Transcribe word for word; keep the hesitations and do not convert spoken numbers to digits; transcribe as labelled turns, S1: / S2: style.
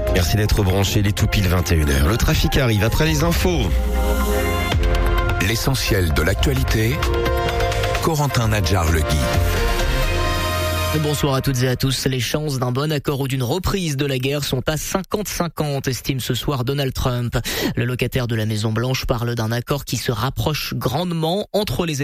S1: Merci d'être branché, les tout pile vingt et une heures. Le trafic arrive après les infos.
S2: L'essentiel de l'actualité, Corentin Nadjar-Legui.
S3: Bonsoir à toutes et à tous. Les chances d'un bon accord ou d'une reprise de la guerre sont à cinquante cinquante, estime ce soir Donald Trump. Le locataire de la Maison Blanche parle d'un accord qui se rapproche grandement entre les